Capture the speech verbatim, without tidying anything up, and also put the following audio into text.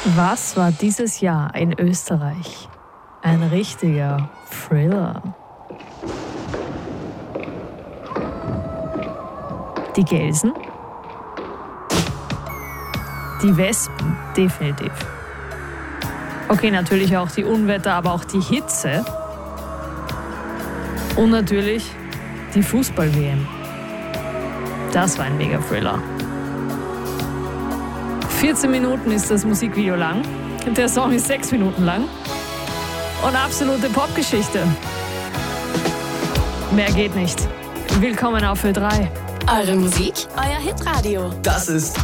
Was war dieses Jahr in Österreich ein richtiger Thriller? Die Gelsen? Die Wespen, definitiv. Okay, natürlich auch die Unwetter, aber auch die Hitze. Und natürlich die Fußball-W M. Das war ein Mega-Thriller. vierzehn Minuten ist das Musikvideo lang. Der Song ist sechs Minuten lang. Und absolute Popgeschichte. Mehr geht nicht. Willkommen auf Ö drei. Eure Musik, euer Hitradio. Das ist